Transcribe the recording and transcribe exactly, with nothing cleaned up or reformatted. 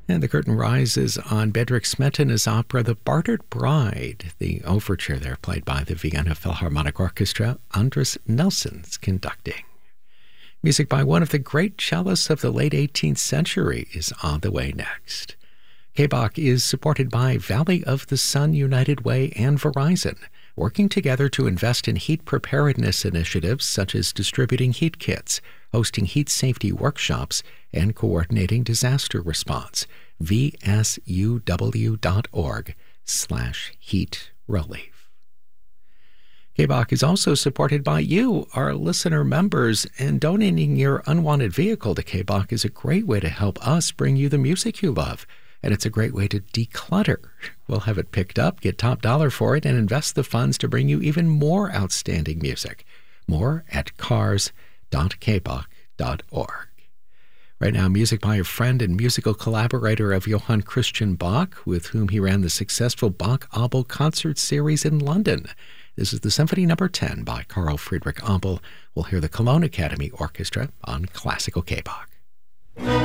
And the curtain rises on Bedřich Smetana's opera The Bartered Bride. The overture there, played by the Vienna Philharmonic Orchestra. Andris Nelson's conducting. Music by one of the great cellists of the late eighteenth century is on the way next. K B O C is supported by Valley of the Sun United Way and Verizon, working together to invest in heat preparedness initiatives such as distributing heat kits, hosting heat safety workshops, and coordinating disaster response. V S U W dot org slash heat relief. K B O C is also supported by you, our listener members, and donating your unwanted vehicle to K B O C is a great way to help us bring you the music you love. And it's a great way to declutter. We'll have it picked up, get top dollar for it, and invest the funds to bring you even more outstanding music. More at cars dot k b o c dot org. Right now, music by a friend and musical collaborator of Johann Christian Bach, with whom he ran the successful Bach Abel concert series in London. This is the Symphony Number ten by Carl Friedrich Abel. We'll hear the Cologne Academy Orchestra on Classical K B O C.